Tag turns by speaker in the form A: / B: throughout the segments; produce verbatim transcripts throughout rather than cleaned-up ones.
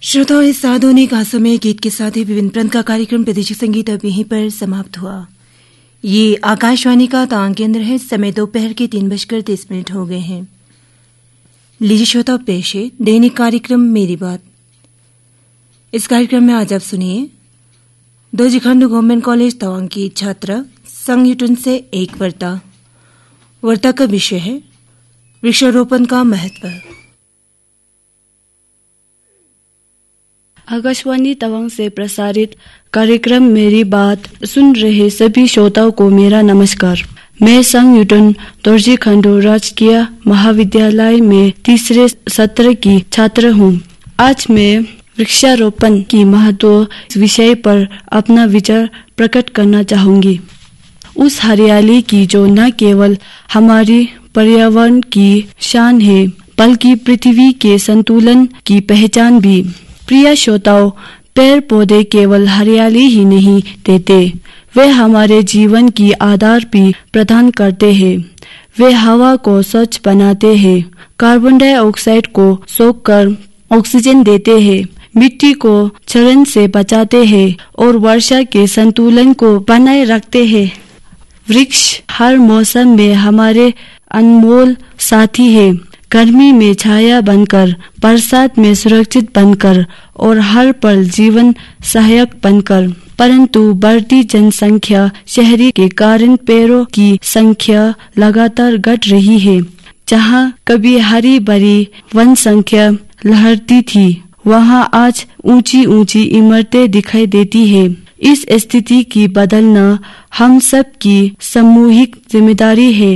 A: श्रोताओं, इस आधुनिक असमय गीत के साथ ही विभिन्न प्रांत का कार्यक्रम प्रादेशिक संगीत अब यहीं पर समाप्त हुआ। ये आकाशवाणी का तांग केंद्र है। समय दोपहर के तीन बजकर तीस मिनट हो गए हैं। लीजिए श्रोताओं, पेश है दैनिक कार्यक्रम मेरी बात। इस कार्यक्रम में आज आप सुनिए दोरजी खांडू गवर्नमेंट कॉलेज तवांग की छात्रा संगठन से एक वार्ता। वार्ता का विषय है वृक्षारोपण का महत्व।
B: आकाशवाणी तवांग से प्रसारित कार्यक्रम मेरी बात सुन रहे सभी श्रोताओं को मेरा नमस्कार। मैं संगठन दोरजी खांडू राजकीय महाविद्यालय में तीसरे सत्र की छात्र हूँ। आज मैं वृक्षारोपण की महत्व विषय पर अपना विचार प्रकट करना चाहूंगी। उस हरियाली की जो न केवल हमारी पर्यावरण की शान है बल्कि पृथ्वी के संतुलन की पहचान भी। प्रिय श्रोताओं, पेड़ पौधे केवल हरियाली ही नहीं देते, वे हमारे जीवन की आधार भी प्रदान करते हैं। वे हवा को स्वच्छ बनाते हैं, कार्बन डाइऑक्साइड को सोखकर ऑक्सीजन देते हैं, मिट्टी को क्षरण से बचाते हैं और वर्षा के संतुलन को बनाए रखते हैं। वृक्ष हर मौसम में हमारे अनमोल साथी है। गर्मी में छाया बनकर, बरसात में सुरक्षित बनकर और हर पल जीवन सहायक बनकर। परंतु बढ़ती जनसंख्या शहरी के कारण पेड़ों की संख्या लगातार घट रही है। जहां कभी हरी भरी वन संख्या लहरती थी, वहां आज ऊंची ऊंची इमारतें दिखाई देती है। इस स्थिति की बदलना हम सब की सामूहिक जिम्मेदारी है।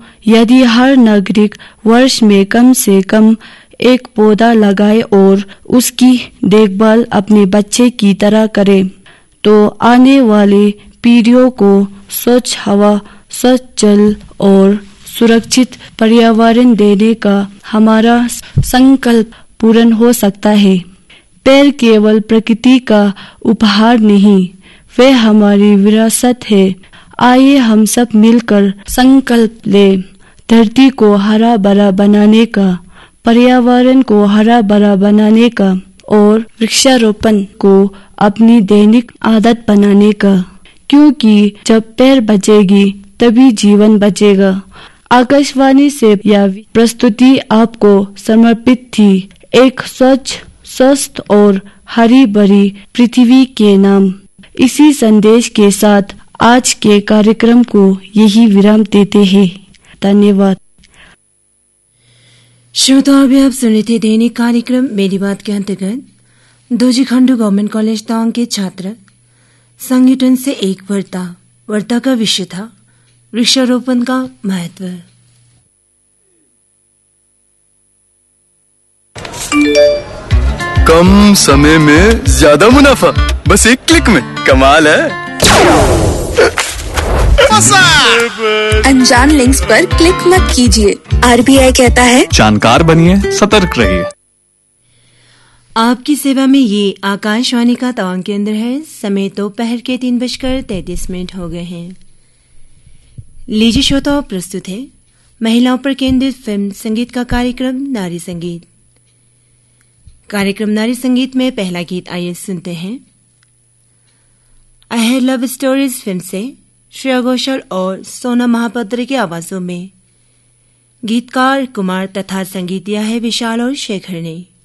B: यदि हर नागरिक वर्ष में कम से कम एक पौधा लगाए और उसकी देखभाल अपने बच्चे की तरह करे, तो आने वाली पीढ़ियों को स्वच्छ हवा, स्वच्छ जल और सुरक्षित पर्यावरण देने का हमारा संकल्प पूर्ण हो सकता है। पेड़ केवल प्रकृति का उपहार नहीं, वे हमारी विरासत है। आइए हम सब मिलकर संकल्प लें धरती को हरा भरा बनाने का, पर्यावरण को हरा भरा बनाने का और वृक्षारोपण को अपनी दैनिक आदत बनाने का। क्योंकि जब पेड़ बचेगी तभी जीवन बचेगा। आकाशवाणी से यह प्रस्तुति आपको समर्पित थी, एक स्वच्छ, स्वस्थ और हरी भरी पृथ्वी के नाम। इसी संदेश के साथ आज के कार्यक्रम को यही विराम देते हैं। धन्यवाद।
A: श्रोताओं, अभी आप सुन रहे थे दैनिक कार्यक्रम मेरी बात के अंतर्गत दोरजी खांडू गवर्नमेंट कॉलेज तवांग के छात्र संगठन से एक वार्ता। वार्ता का विषय था वृक्षारोपण का महत्व।
C: कम समय में ज्यादा मुनाफा, बस एक क्लिक में। कमाल है।
D: अनजान लिंक्स पर क्लिक मत कीजिए। आरबीआई कहता है
E: जानकार बनिए, सतर्क रहिए।
A: आपकी सेवा में ये आकाशवाणी का तवांग केंद्र है। समय दोपहर के तीन बजकर तैतीस मिनट हो गए हैं। लीजिए श्रोताओं, प्रस्तुत है महिलाओं पर केंद्रित फिल्म संगीत का कार्यक्रम नारी संगीत। कार्यक्रम नारी संगीत में पहला गीत आइए सुनते हैं। I had love stories film से श्रेया घोषाल और सोना महापात्र की आवाजों में। गीतकार कुमार तथा संगीत दिया है विशाल और शेखर ने।